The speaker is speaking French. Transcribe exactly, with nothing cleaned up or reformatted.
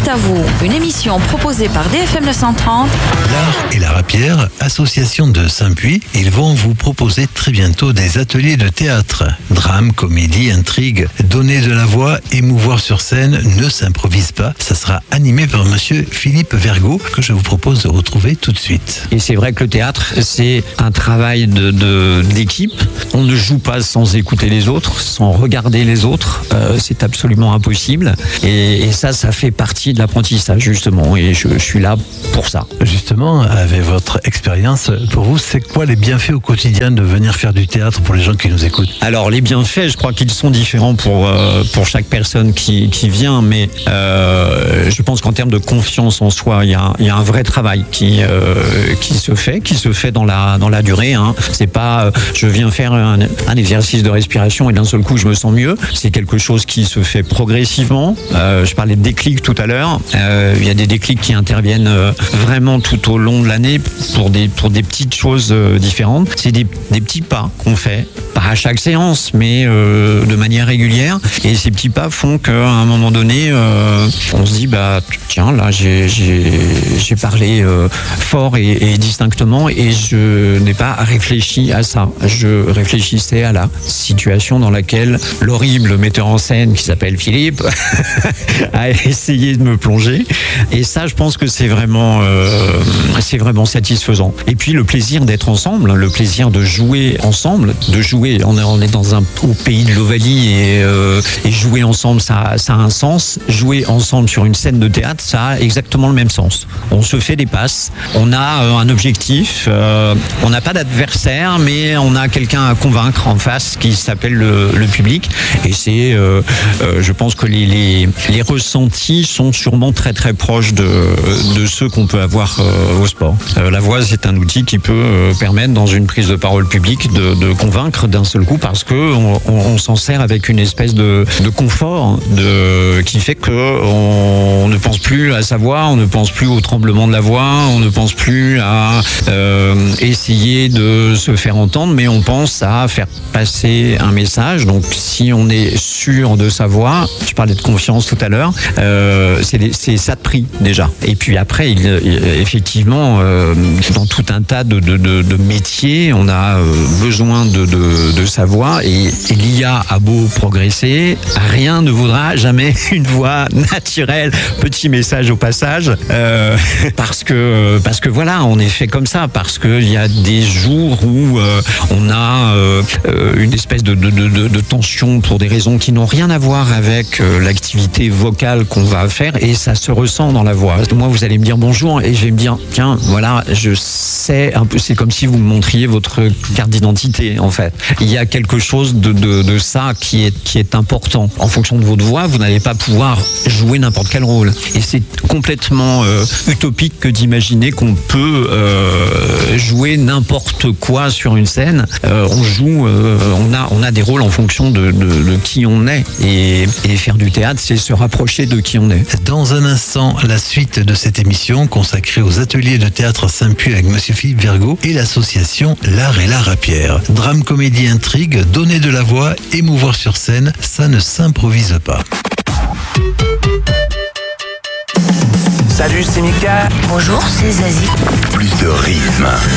C'est à vous, une émission proposée par D F M neuf cent trente. L'Art et la Rapière, association de Saint-Puy, ils vont vous proposer très bientôt des ateliers de théâtre. Drame, comédie, intrigue, donner de la voix, émouvoir sur scène, ne s'improvise pas. Ça sera animé par monsieur Philippe Vergot, que je vous propose de retrouver tout de suite. Et c'est vrai que le théâtre, c'est un travail de, de, d'équipe. On ne joue pas sans écouter les autres, sans regarder les autres. Euh, c'est absolument impossible. Et, et ça, ça fait partie de l'apprentissage, justement. Et je, je suis là pour ça. Justement, avec votre expérience, pour vous, c'est quoi les bienfaits au quotidien de venir faire du théâtre pour les gens qui nous écoutent? Alors, les bienfaits, je crois qu'ils sont différents pour, euh, pour chaque personne qui, qui vient. Mais euh, je pense qu'en termes de confiance en soi, il y a, il y a un vrai travail qui, euh, qui se fait, qui se fait dans la, dans la durée. Hein. C'est pas, euh, je viens faire un, un exercice de respiration et d'un seul coup, je me sens mieux. C'est quelque chose qui se fait progressivement. Euh, je parlais de déclic tout à l'heure. Euh, il y a des déclics qui interviennent euh, vraiment tout au long de l'année pour des, pour des petites choses euh, différentes. C'est des, des petits pas qu'on fait, pas à chaque séance, mais euh, de manière régulière. Et ces petits pas font qu'à un moment donné, euh, on se dit, bah tiens, là, j'ai, j'ai, j'ai parlé euh, fort et, et distinctement et je n'ai pas réfléchi à ça. Je réfléchissais à la situation dans laquelle l'horrible metteur en scène qui s'appelle Philippe a essayé de me plonger. Et ça, je pense que c'est vraiment, euh, c'est vraiment satisfaisant. Et puis le plaisir d'être ensemble, le plaisir de jouer ensemble, de jouer. On est, on est dans un au pays de l'Ovalie et, euh, et jouer ensemble, ça, ça a un sens. Jouer ensemble sur une scène de théâtre, ça a exactement le même sens. On se fait des passes, on a euh, un objectif, euh, on n'a pas d'adversaire, mais on a quelqu'un à convaincre en face qui s'appelle le, le public. Et c'est, euh, euh, je pense que les, les, les ressentis sont sûrement très très proches de, de ceux qu'on peut avoir euh, au sport. Euh, la voix, c'est un outil qui peut euh, permettre dans une prise de parole publique de, de convaincre d'un seul coup parce que on, on, on s'en sert avec une espèce de, de confort de, qui fait que on ne pense plus à sa voix, on ne pense plus au tremblement de la voix, on ne pense plus à euh, essayer de se faire entendre, mais on pense à faire passer un message. Donc si on est sûr de sa voix, je parlais de confiance tout à l'heure, euh, c'est, c'est ça de prix déjà. Et puis après, il, il, effectivement, euh, dans tout un tas de, de, de, de métiers, on a euh, besoin de, de, de sa voix et, et l'I A a beau progresser, rien ne vaudra jamais une voix naturelle. Petit message au passage, euh, parce que parce que voilà, on est fait comme ça, parce qu'il y a des jours où euh, on a euh, une espèce de, de, de, de tension pour des raisons qui n'ont rien à voir avec euh, l'activité vocale qu'on va faire et ça se ressent dans la voix. Moi, vous allez me dire bonjour et je vais me dire tiens, voilà, je sais un peu, c'est comme si vous me montriez votre carte d'identité en fait. Il y a quelque chose de, de, de ça qui est, qui est important. En fonction de votre voix, vous n'allez pas pouvoir jouer n'importe quel rôle. Et c'est complètement euh, utopique que d'imaginer qu'on peut euh, jouer n'importe quoi sur une scène. Euh, on joue, euh, on a, on a des rôles en fonction de, de, de qui on est. Et, et faire du théâtre, c'est se rapprocher de qui on est. Dans un instant, la suite de cette émission consacrée aux ateliers de théâtre Saint-Puy avec monsieur Philippe Vergot et l'association L'Art et la Rapière. Drame, comédie, intrigue, donner de la voix, émouvoir sur scène, ça ne s'improvise pas. Salut, c'est Mika. Bonjour, c'est Zazie. Plus de rythme.